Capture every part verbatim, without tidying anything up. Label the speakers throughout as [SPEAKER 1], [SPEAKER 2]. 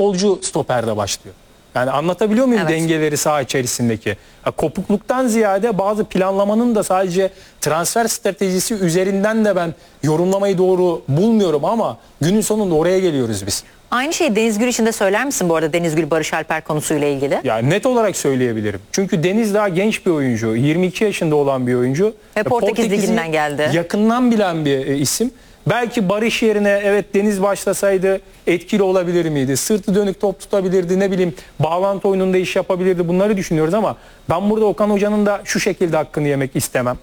[SPEAKER 1] futbolcu stoperde başlıyor. Yani anlatabiliyor muyum
[SPEAKER 2] Evet.
[SPEAKER 1] dengeleri saha içerisindeki? Ya, kopukluktan ziyade bazı planlamanın da sadece transfer stratejisi üzerinden de ben yorumlamayı doğru bulmuyorum ama günün sonunda oraya geliyoruz biz.
[SPEAKER 2] Aynı şeyi Deniz Gül için de söyler misin bu arada, Deniz Gül Barış Alper konusuyla ilgili?
[SPEAKER 1] Yani net olarak söyleyebilirim. Çünkü Deniz daha genç bir oyuncu. yirmi iki yaşında olan bir oyuncu.
[SPEAKER 2] Ve Portekiz
[SPEAKER 1] Portekiz'i
[SPEAKER 2] Ligi'nden geldi.
[SPEAKER 1] yakından bilen bir e, isim. Belki Barış yerine evet Deniz başlasaydı etkili olabilir miydi? Sırtı dönük top tutabilirdi, ne bileyim bağlantı oyununda iş yapabilirdi. Bunları düşünüyoruz ama ben burada Okan Hoca'nın da şu şekilde hakkını yemek istemem.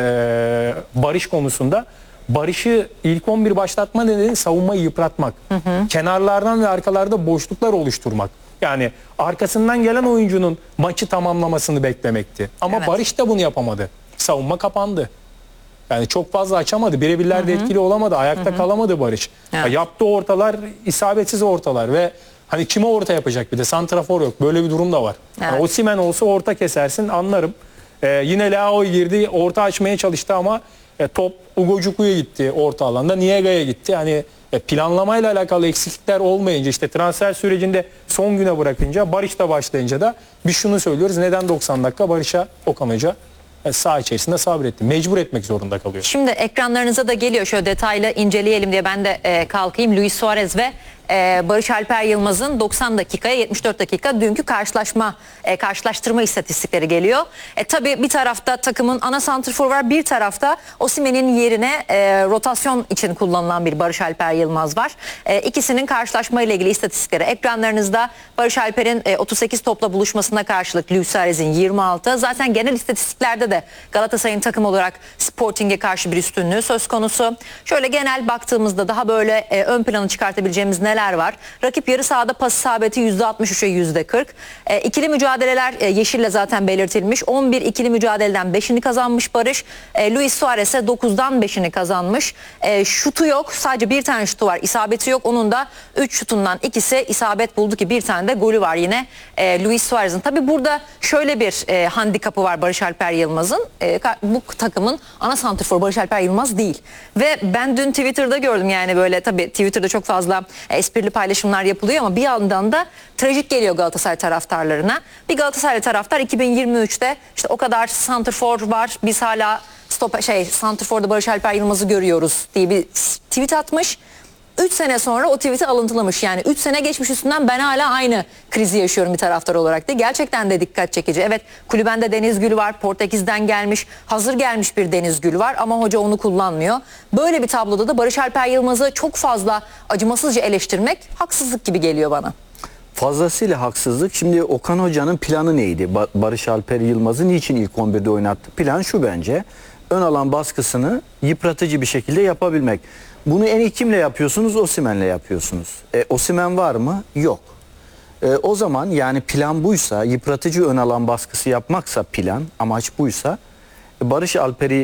[SPEAKER 1] Ee, Barış konusunda. Barış'ı ilk on bir başlatma nedeni savunmayı yıpratmak. Hı hı. Kenarlardan ve arkalarda boşluklar oluşturmak. Yani arkasından gelen oyuncunun maçı tamamlamasını beklemekti. Ama
[SPEAKER 2] Evet.
[SPEAKER 1] Barış da bunu yapamadı. Savunma kapandı. Yani çok fazla açamadı. Birebirlerde etkili olamadı. Ayakta hı hı. kalamadı Barış.
[SPEAKER 2] Evet.
[SPEAKER 1] Ya yaptığı ortalar isabetsiz ortalar ve hani kime orta yapacak bir de santrafor yok. Böyle bir durum da var.
[SPEAKER 2] Evet.
[SPEAKER 1] Yani Osimhen olsa orta kesersin anlarım. Ee, yine Leao girdi orta açmaya çalıştı ama e, top Ugochukwu'ya gitti orta alanda. Niega'ya gitti. Hani e, planlamayla alakalı eksiklikler olmayınca işte transfer sürecinde son güne bırakınca Barış'la başlayınca da biz şunu söylüyoruz. Neden doksan dakika Barış'a Okan Hoca e, saha içerisinde sabretti. Mecbur etmek zorunda kalıyor.
[SPEAKER 2] Şimdi ekranlarınıza da geliyor, şöyle detaylı inceleyelim diye ben de e, kalkayım. Luis Suarez ve e, Barış Alper Yılmaz'ın doksan dakikaya yetmiş dört dakika dünkü karşılaşma e, karşılaştırma istatistikleri geliyor. E, tabii bir tarafta takımın ana santrfor var, bir tarafta Osimhen'in yerine e, rotasyon için kullanılan bir Barış Alper Yılmaz var. E, ikisinin karşılaşma ile ilgili istatistikleri ekranlarınızda. Barış Alper'in e, otuz sekiz topla buluşmasına karşılık Luis Suarez'in yirmi altı. Zaten genel istatistiklerde de Galatasaray'ın takım olarak Sporting'e karşı bir üstünlüğü söz konusu. Şöyle genel baktığımızda daha böyle e, ön plana çıkartabileceğimiz neler var? Rakip yarı sahada pas isabeti yüzde altmış üçe yüzde kırk. E, ikili mücadeleler e, yeşille zaten belirtilmiş. on bir ikili mücadeleden beşini kazanmış Barış. E, Luis Suarez ise dokuzdan beşini kazanmış. E, şutu yok. Sadece bir tane şutu var. İsabeti yok. Onun da üç şutundan ikisi isabet buldu ki bir tane de golü var yine e, Luis Suarez'in. Tabii burada şöyle bir e, handikapı var Barış Alper Yılmaz'ın. E, bu takımın ana santrforu Barış Alper Yılmaz değil. Ve ben dün Twitter'da gördüm, yani böyle tabii Twitter'da çok fazla e, esprili paylaşımlar yapılıyor ama bir yandan da trajik geliyor Galatasaray taraftarlarına. Bir Galatasaray taraftar iki bin yirmi üçte işte o kadar santrfor var, biz hala stop şey santrforda Barış Alper Yılmaz'ı görüyoruz diye bir tweet atmış. üç sene sonra o tweet'i alıntılamış. Yani üç sene geçmiş üstünden, ben hala aynı krizi yaşıyorum bir taraftar olarak diye. Gerçekten de dikkat çekici. Evet, kulübende Deniz Gül var. Portekiz'den gelmiş. Hazır gelmiş bir Deniz Gül var ama hoca onu kullanmıyor. Böyle bir tabloda da Barış Alper Yılmaz'ı çok fazla acımasızca eleştirmek haksızlık gibi geliyor bana.
[SPEAKER 3] Fazlasıyla haksızlık. Şimdi Okan Hoca'nın planı neydi? Ba- Barış Alper Yılmaz'ı niçin ilk on birde oynattı? Plan şu bence. Ön alan baskısını yıpratıcı bir şekilde yapabilmek. Bunu en iyi kimle yapıyorsunuz? Osimhen'le yapıyorsunuz. E, Osimhen var mı? Yok. E, o zaman yani plan buysa, yıpratıcı ön alan baskısı yapmaksa plan, amaç buysa, e, Barış Alper'i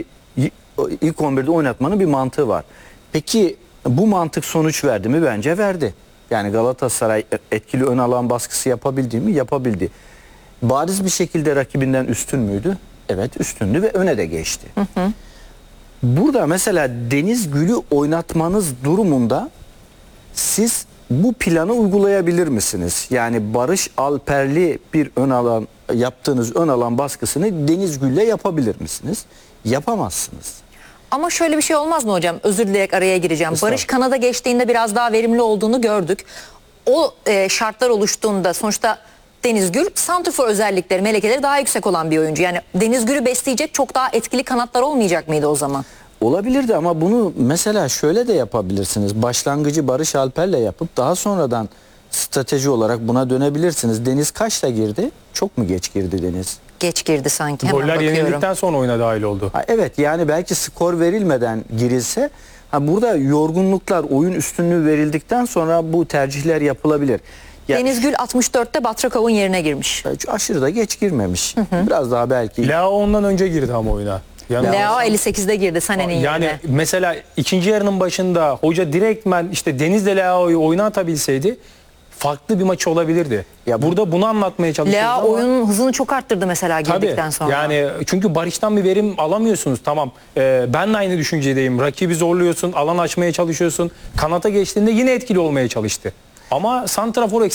[SPEAKER 3] ilk on birde oynatmanın bir mantığı var. Peki bu mantık sonuç verdi mi? Bence verdi. Yani Galatasaray etkili ön alan baskısı yapabildi mi? Yapabildi. Bariz bir şekilde rakibinden üstün müydü? Evet, üstündü ve öne de geçti. Hı hı. Burada mesela Deniz Gül'ü oynatmanız durumunda siz bu planı uygulayabilir misiniz? Yani Barış Alper'li bir ön alan, yaptığınız ön alan baskısını Deniz Gül'le yapabilir misiniz? Yapamazsınız.
[SPEAKER 2] Ama şöyle bir şey olmaz mı hocam? Özür dileyerek araya gireceğim. Barış kanada geçtiğinde biraz daha verimli olduğunu gördük. O e, şartlar oluştuğunda sonuçta Deniz Gül santrfor özellikleri, melekeleri daha yüksek olan bir oyuncu. Yani Deniz Gül'ü besleyecek çok daha etkili kanatlar olmayacak mıydı o zaman?
[SPEAKER 3] Olabilirdi ama bunu mesela şöyle de yapabilirsiniz. Başlangıcı Barış Alper'le yapıp daha sonradan strateji olarak buna dönebilirsiniz. Deniz kaçta girdi? Çok mu geç girdi Deniz?
[SPEAKER 2] Geç girdi sanki. Hemen
[SPEAKER 1] Goller
[SPEAKER 2] bakıyorum.
[SPEAKER 1] yenildikten sonra oyuna dahil oldu.
[SPEAKER 3] Ha, evet, yani belki skor verilmeden girilse, ha, burada yorgunluklar, oyun üstünlüğü verildikten sonra bu tercihler yapılabilir. Ya,
[SPEAKER 2] Deniz Gül altmış dörtte Batrakov'un yerine girmiş.
[SPEAKER 3] aşırı da geç girmemiş. Hı hı. Biraz daha belki.
[SPEAKER 1] Leao ondan önce girdi ama oyuna. Yani
[SPEAKER 2] Leao elli sekizde girdi Sané'nin yerine.
[SPEAKER 1] Yani mesela ikinci yarının başında hoca direktmen işte Deniz'le Leao'yu oyuna atabilseydi farklı bir maç olabilirdi. Ya burada bunu anlatmaya çalışıyoruz
[SPEAKER 2] Leao
[SPEAKER 1] ama
[SPEAKER 2] oyunun hızını çok arttırdı mesela girdikten
[SPEAKER 1] tabii,
[SPEAKER 2] sonra.
[SPEAKER 1] yani çünkü Barış'tan bir verim alamıyorsunuz. Tamam. Ee, ben de aynı düşüncedeyim. Rakibi zorluyorsun, alan açmaya çalışıyorsun. Kanata geçtiğinde yine etkili olmaya çalıştı. Ama santrafor